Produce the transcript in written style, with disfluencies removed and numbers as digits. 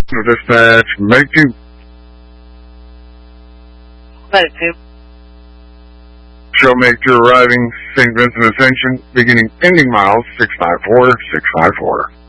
Dispatch, make 2. Medic 2. Show make 2 arriving, St. Vincent Ascension, ending miles 654, 654.